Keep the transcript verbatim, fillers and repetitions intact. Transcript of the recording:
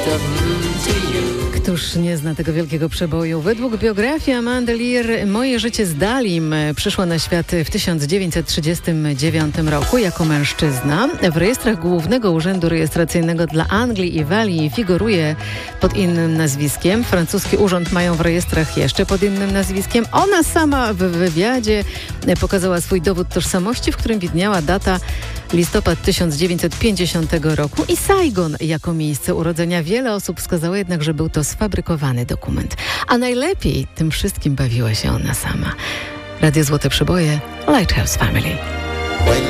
Któż nie zna tego wielkiego przeboju? Według biografii Amandy Lear Moje życie z Dalim przyszło na świat w tysiąc dziewięćset trzydziestym dziewiątym roku jako mężczyzna. W rejestrach Głównego Urzędu Rejestracyjnego dla Anglii i Walii figuruje pod innym nazwiskiem. Francuski urząd mają w rejestrach jeszcze pod innym nazwiskiem. Ona sama w wywiadzie pokazała swój dowód tożsamości, w którym widniała data listopad tysiąc dziewięćset pięćdziesiątego roku i Saigon jako miejsce urodzenia. Wiele osób wskazało jednak, że był to sfabrykowany dokument. A najlepiej tym wszystkim bawiła się ona sama. Radio Złote Przeboje, Lighthouse Family.